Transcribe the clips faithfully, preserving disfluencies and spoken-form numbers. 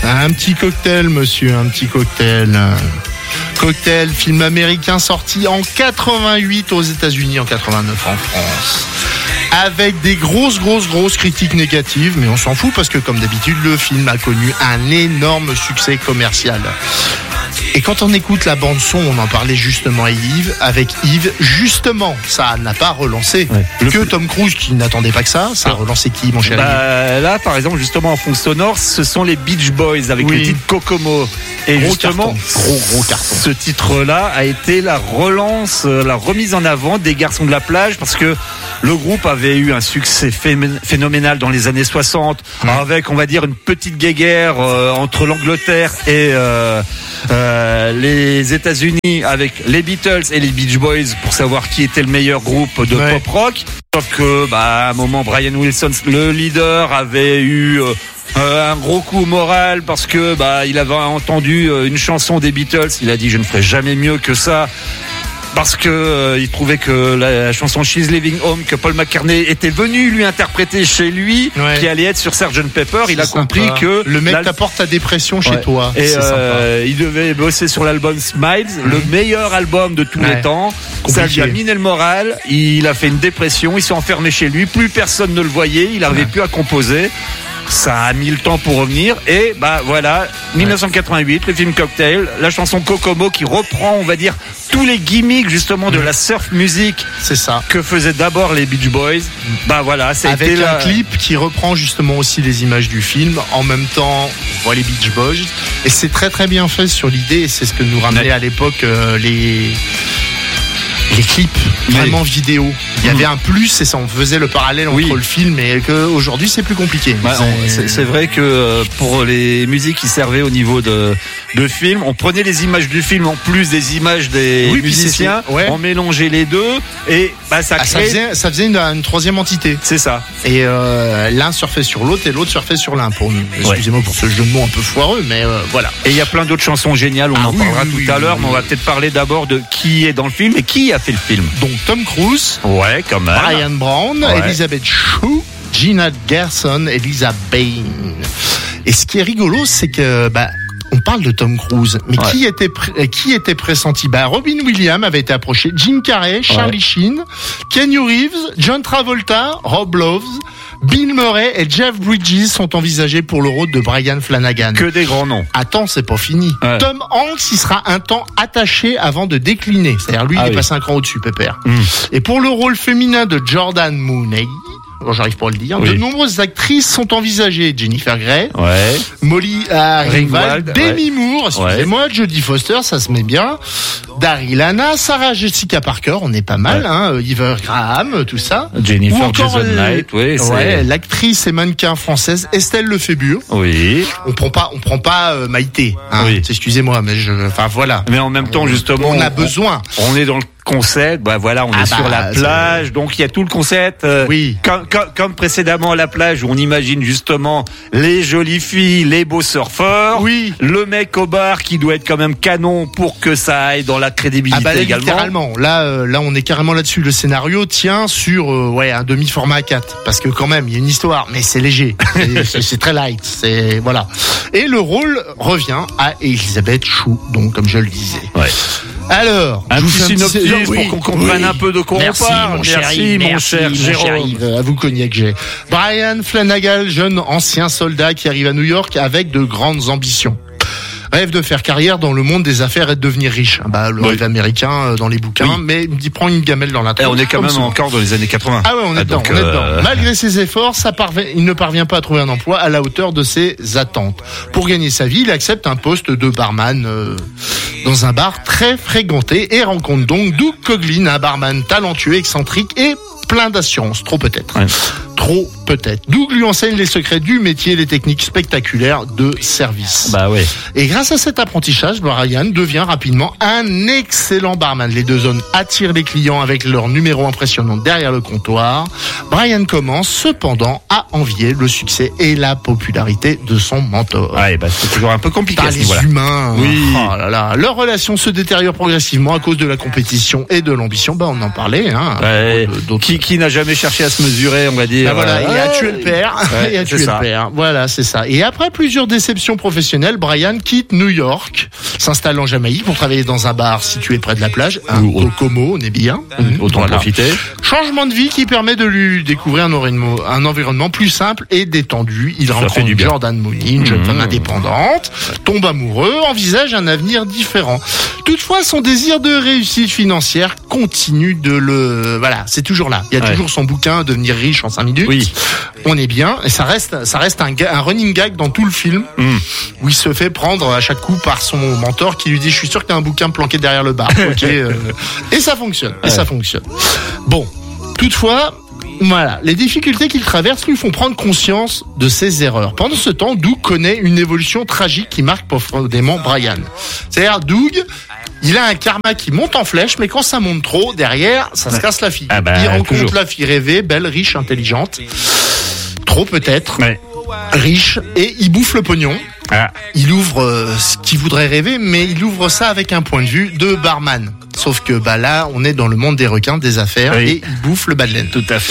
Un petit cocktail, monsieur, un petit cocktail. Cocktail, film américain sorti en quatre-vingt-huit aux États-Unis, en quatre-vingt-neuf en France. Avec des grosses, grosses, grosses critiques négatives, mais on s'en fout parce que, comme d'habitude, le film a connu un énorme succès commercial. Et quand on écoute la bande-son, on en parlait justement à Yves, avec Yves, justement, ça n'a pas relancé ouais. que Tom Cruise qui n'attendait pas que ça, ça a relancé qui, mon cher bah, Yves? Là, par exemple, justement, en fond sonore, ce sont les Beach Boys avec oui. le titre Kokomo. Et gros justement, carton. Gros, gros carton. Ce titre-là a été la relance, la remise en avant des Garçons de la plage, parce que le groupe avait eu un succès phénoménal dans les années soixante, mmh. avec, on va dire, une petite guéguerre euh, entre l'Angleterre et euh, euh, les États-Unis, avec les Beatles et les Beach Boys, pour savoir qui était le meilleur groupe de ouais. pop rock. Sauf que, bah, à un moment, Brian Wilson, le leader, avait eu euh, Euh, un gros coup moral parce que bah il avait entendu euh, une chanson des Beatles, il a dit je ne ferai jamais mieux que ça parce que euh, il trouvait que la, la chanson She's Leaving Home que Paul McCartney était venu lui interpréter chez lui ouais. qui allait être sur sergeant Pepper, il c'est a sympa. compris que le mec t'apporte ta dépression chez ouais. toi et euh, il devait bosser sur l'album Smiles, mmh. le meilleur album de tous ouais. les temps. Compliqué. Ça lui a miné le moral, il a fait une dépression, il s'est enfermé chez lui, plus personne ne le voyait, il n'arrivait ouais. plus à composer. Ça a mis le temps pour revenir et bah voilà, dix-neuf cent quatre-vingt-huit, le film Cocktail, la chanson Kokomo qui reprend, on va dire, tous les gimmicks justement de la surf music. C'est ça. Que faisaient d'abord les Beach Boys. Bah voilà, ça a avec été un la... clip qui reprend justement aussi les images du film. En même temps, on voit les Beach Boys et c'est très très bien fait sur l'idée et c'est ce que nous ramenait ouais. à l'époque euh, les les clips vraiment oui. vidéo. Il y avait un plus et ça on faisait le parallèle entre oui. le film et qu'aujourd'hui c'est plus compliqué. Ouais, c'est... C'est, c'est vrai que pour les musiques qui servaient au niveau de, de film, on prenait les images du film en plus des images des oui, musiciens, ouais. on mélangeait les deux et bah, ça, ah, crée... ça faisait, ça faisait une, une troisième entité. C'est ça. Et euh, l'un surfait sur l'autre et l'autre surfait sur l'un. Pour, excusez-moi ouais. pour ce jeu de mots un peu foireux, mais euh, voilà. Et il y a plein d'autres chansons géniales, on ah, en oui, parlera oui, tout oui, à l'heure, oui, mais on va peut-être parler d'abord de qui est dans le film et qui a fait le film. Donc Tom Cruise, ouais, quand même. Brian Brown, ouais. Elizabeth Shue, Gina Gerson, Elisa Bain. Et ce qui est rigolo, c'est que bah on parle de Tom Cruise, mais ouais. qui était pré- qui était pressenti? Bah Robin Williams avait été approché, Jim Carrey, Charlie ouais. Sheen, Keanu Reeves, John Travolta, Rob Lowe, Bill Murray et Jeff Bridges sont envisagés pour le rôle de Brian Flanagan. Que des grands noms. Attends, c'est pas fini. Ouais. Tom Hanks, il sera un temps attaché avant de décliner. C'est-à-dire, lui, ah il oui. est passé un cran au-dessus, pépère. Mm. Et pour le rôle féminin de Jordan Mooney, bon, j'arrive pas à le dire, oui. de nombreuses actrices sont envisagées. Jennifer Grey, ouais. Molly euh, Ringwald, Demi ouais. Moore, excusez-moi, ouais. Jodie Foster, ça se met bien, Daryl Hannah, Sarah Jessica Parker, on est pas mal, ouais. hein, Eva Graham, tout ça. Jennifer Jason Leigh, oui, c'est... ouais, l'actrice et mannequin française Estelle Lefébure. Oui. On prend pas, on prend pas euh, Maïté, hein, oui. excusez-moi, mais je, enfin voilà. Mais en même temps, justement, on a besoin. On, on est dans le concept, bah voilà, on ah est bah, sur la plage, c'est... donc il y a tout le concept. Euh, oui. Comme, comme, comme précédemment à la plage où on imagine justement les jolies filles, les beaux surfeurs. Oui. Le mec au bar qui doit être quand même canon pour que ça aille dans la crédibilité ah bah, également. Littéralement. Là, euh, là, on est carrément là-dessus. Le scénario tient sur euh, ouais un demi-format A quatre parce que quand même il y a une histoire, mais c'est léger, c'est, c'est, c'est très light, c'est voilà. Et le rôle revient à Elizabeth Shue, donc comme je le disais. Ouais. Alors, un petit synopsis petit... pour oui, qu'on comprenne oui. un peu de quoi merci, on parle. Mon cher merci, Yves, mon merci, cher mon Jérôme. Cher à vous cognac j'ai. Brian Flanagan, jeune ancien soldat qui arrive à New York avec de grandes ambitions. Rêve de faire carrière dans le monde des affaires et de devenir riche. Bah, le oui. rêve américain dans les bouquins, oui. mais il prend une gamelle dans la tronche. Et on est quand même souvent. Encore dans les années quatre-vingts. Ah ouais, on est ah, dedans, donc, on est dedans. Euh... Malgré ses efforts, ça parvient, il ne parvient pas à trouver un emploi à la hauteur de ses attentes. Pour gagner sa vie, il accepte un poste de barman euh, dans un bar très fréquenté et rencontre donc Doug Coughlin, un barman talentueux, excentrique et plein d'assurance. Trop peut-être. Ouais. Trop peut-être. Doug lui enseigne les secrets du métier et les techniques spectaculaires de service. Bah ouais. Et grâce à cet apprentissage, Brian devient rapidement un excellent barman. Les deux hommes attirent les clients avec leur numéro impressionnant derrière le comptoir. Brian commence cependant à envier le succès et la popularité de son mentor. Ouais, bah c'est toujours un peu compliqué. Par les voilà. humains. Oui. Oh là là. Leur relation se détériore progressivement à cause de la compétition et de l'ambition. Bah on en parlait. Hein. Ouais. Qui, qui n'a jamais cherché à se mesurer, on va dire. Bah voilà, il et a tué le père. Ouais, et a tué ça. le père. Voilà, c'est ça. Et après plusieurs déceptions professionnelles, Brian quitte New York, s'installe en Jamaïque pour travailler dans un bar situé près de la plage, un Ou- Kokomo, on est bien. Autant en Voilà. profiter. Changement de vie qui permet de lui découvrir un environnement, un environnement plus simple et détendu. Il Ça fait rencontre du bien. Jordan Mooney, une jeune Mmh. femme indépendante, tombe amoureux, envisage un avenir différent. Toutefois, son désir de réussite financière continue de le... Voilà, c'est toujours là. Il y a Ouais. toujours son bouquin, Devenir riche en cinq minutes. Oui. On est bien. Et ça reste, ça reste un, ga- un running gag dans tout le film, Mm. où il se fait prendre à chaque coup par son mentor qui lui dit « Je suis sûr que t'as un bouquin planqué derrière le bar. » Ok. euh, Et ça fonctionne. Et Ouais. ça fonctionne. Bon. Toutefois, voilà, les difficultés qu'il traverse lui font prendre conscience de ses erreurs. Pendant ce temps, Doug connaît une évolution tragique qui marque profondément Brian. C'est-à-dire, Doug, il a un karma qui monte en flèche, mais quand ça monte trop, derrière, ça se casse la fille. Ah bah, il rencontre toujours. la fille rêvée, belle, riche, intelligente. Trop peut-être. Ouais. Riche. Et il bouffe le pognon. Ah. Il ouvre euh, ce qu'il voudrait rêver, mais il ouvre ça avec un point de vue de barman. Sauf que bah là, on est dans le monde des requins, des affaires, Oui. et il bouffe le bas de laine. Tout à fait.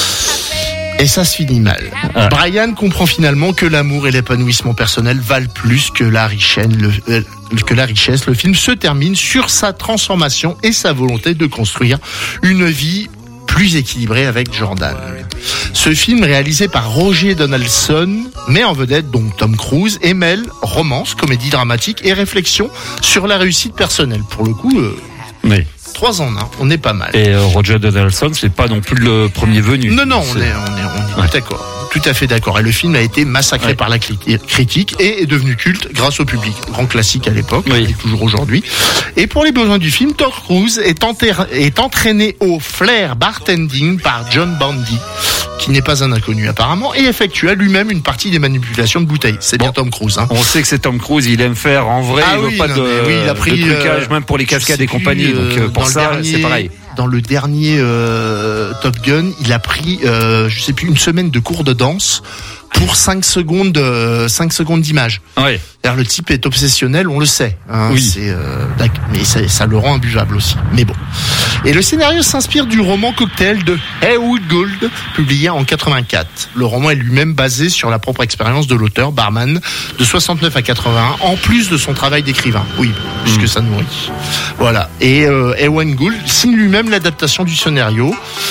Et ça se finit mal. Ah. Brian comprend finalement que l'amour et l'épanouissement personnel valent plus que la richesse. Le, euh, que la richesse. Le film se termine sur sa transformation et sa volonté de construire une vie plus équilibrée avec Jordan. Ce film, réalisé par Roger Donaldson, met en vedette donc Tom Cruise et mêle romance, comédie dramatique et réflexion sur la réussite personnelle. Pour le coup, euh, Oui. trois en un, on est pas mal. Et euh, Roger Donaldson, c'est pas non plus le premier venu. Non, non, on C'est- est, on est, on est Ouais. tout d'accord. Tout à fait d'accord. Et le film a été massacré Ouais. par la cli- critique et est devenu culte grâce au public. Grand classique à l'époque, Oui. et toujours aujourd'hui. Et pour les besoins du film, Tom Cruise est, enterr- est entraîné au flair bartending par John Bandy, qui n'est pas un inconnu apparemment, et effectua lui-même une partie des manipulations de bouteilles. C'est bien Bon. Tom Cruise. Hein. On sait que c'est Tom Cruise, il aime faire en vrai, Ah il veut oui, pas non, de, mais oui, il a pris, de trucage, euh, même pour les Je cascades sais et compagnie. plus, Donc euh, euh, pour dans le ça, dernier- c'est pareil. Dans le dernier euh, Top Gun, il a pris, euh, je sais plus, une semaine de cours de danse pour cinq secondes, de, cinq secondes d'image. Ouais. C'est-à-dire, le type est obsessionnel, on le sait. Hein, Oui. c'est, euh, d'accord, mais ça, ça le rend imbuvable aussi. Mais bon. Et le scénario s'inspire du roman Cocktail de Heywood Gould, publié en quatre-vingt-quatre. Le roman est lui-même basé sur la propre expérience de l'auteur, barman, de soixante-neuf à quatre-vingt-un, en plus de son travail d'écrivain. Oui, puisque Mm. ça nourrit. Voilà. Et euh, Heywood Gould signe lui-même l'adaptation du scénario.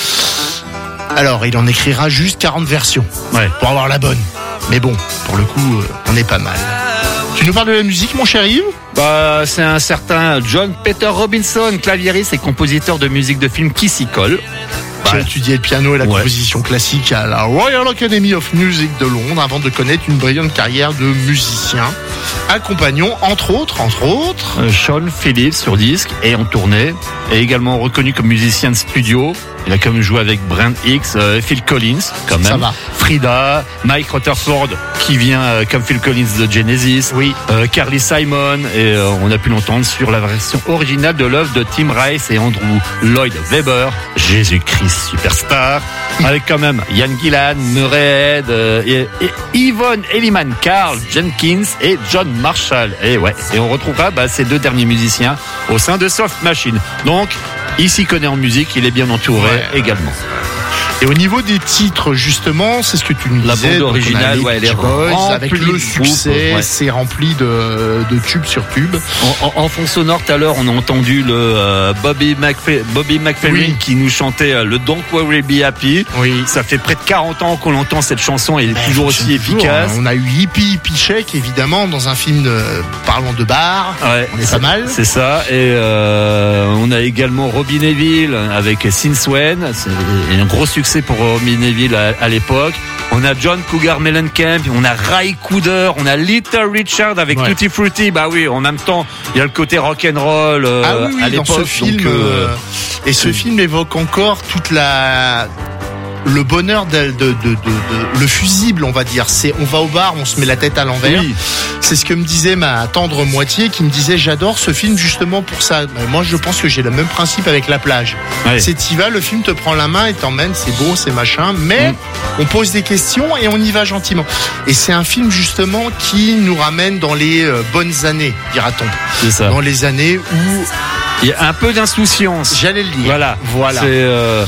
Alors, il en écrira juste quarante versions Ouais. pour avoir la bonne. Mais bon, pour le coup, euh, on est pas mal. Tu nous parles de la musique, mon cher Yves ? Bah, c'est un certain John Peter Robinson, claviériste et compositeur de musique de film qui s'y colle. J'ai Bah, étudié le piano et la Ouais. composition classique à la Royal Academy of Music de Londres avant de connaître une brillante carrière de musicien, accompagnant entre autres, entre autres, euh, Sean Phillips sur disque et en tournée, et également reconnu comme musicien de studio. Il a quand même joué avec Brand X, euh, Phil Collins, quand Ça même. va. Frida, Mike Rutherford, qui vient euh, comme Phil Collins de Genesis. Oui. Euh, Carly Simon, et euh, on a pu l'entendre sur la version originale de l'œuvre de Tim Rice et Andrew Lloyd Webber, Jésus-Christ Superstar, avec quand même Ian Gillan, Murray Head, euh, et, et Yvonne Elliman, Carl Jenkins et John Marshall. Et ouais, et on retrouvera bah, ces deux derniers musiciens au sein de Soft Machine. Donc, il s'y connaît en musique, il est bien entouré Ouais. également. Et au niveau des titres, justement, c'est ce que tu nous La disais. bande donc on a originale, les ouais, elle est Beach Boys, remplie avec de le groupes, succès, ouais. c'est rempli de, de tube sur tube. En, en, en fond sonore, tout à l'heure, on a entendu le euh, Bobby, McFe- Bobby McFerrin Oui. qui nous chantait euh, le Don't Worry Be Happy. Oui. Ça fait près de quarante ans qu'on entend cette chanson et elle est toujours aussi efficace. On a eu Hippie Hippie Shake, évidemment, dans un film de, parlant de bar. Ouais, On est pas mal. C'est ça. Et euh, on a également Robbie Neville avec Since When. C'est un gros succès pour Robbie Neville à, à l'époque. On a John Cougar Mellencamp, on a Ray Cooder, on a Little Richard avec Ouais. Tutti Frutti. Bah oui, en même temps, il y a le côté rock'n'roll euh, Ah oui, oui, à dans l'époque. ce film. donc, euh, euh, et ce film évoque encore toute la le bonheur de, de, de, de, de- le fusible, on va dire. C'est on va au bar, on se met la tête à l'envers. oui. C'est ce que me disait ma tendre moitié, qui me disait j'adore ce film justement pour ça. Mais moi, je pense que j'ai le même principe avec la plage. Ouais. C'est t'y vas, le film te prend la main et t'emmène, c'est beau, c'est machin, mais Mm. on pose des questions et on y va gentiment. Et c'est un film justement qui nous ramène dans les euh, bonnes années, dira-t-on. C'est ça. Dans les années où Il y a un peu d'insouciance. j'allais le dire. Voilà. Voilà. C'est, euh,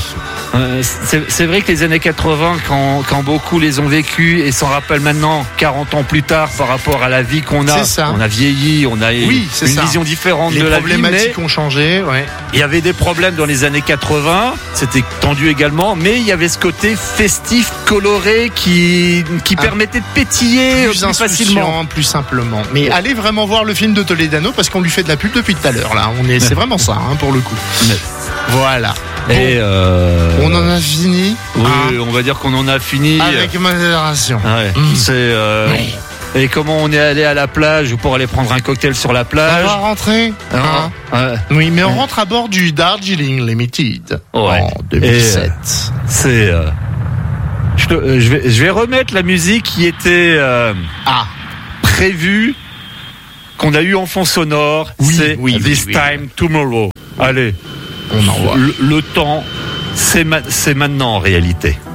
Euh, c'est, c'est vrai que les années quatre-vingts, quand, quand beaucoup les ont vécues et s'en rappellent maintenant, quarante ans plus tard, par rapport à la vie qu'on a, on a vieilli, on a oui, une ça. vision différente les de la vie. Les problématiques ont changé, ouais. Il y avait des problèmes dans les années quatre-vingts, c'était tendu également, mais il y avait ce côté festif, coloré, qui, qui ah, permettait de pétiller plus, plus facilement. Plus simplement. Mais ouais. Allez vraiment voir le film de Toledano parce qu'on lui fait de la pub depuis tout à l'heure, là. On est, c'est vraiment ça, hein, pour le coup. Mais. Voilà. Bon, et euh... on en a fini. Oui, hein, on va dire qu'on en a fini. Avec modération. Ouais, mmh. C'est. Euh... Oui. Et comment on est allé à la plage pour aller prendre un cocktail sur la plage. On va rentrer. Hein ouais. Oui, mais on ouais. rentre à bord du Darjeeling Limited ouais. en deux mille sept. Et, euh, c'est. Euh... Je, te... je, vais, je vais remettre la musique qui était euh... ah. prévue, qu'on a eu en fond sonore. Oui, c'est oui, This oui, Time oui. Tomorrow. Allez, on envoie. Le, le temps, c'est, ma... c'est maintenant en réalité.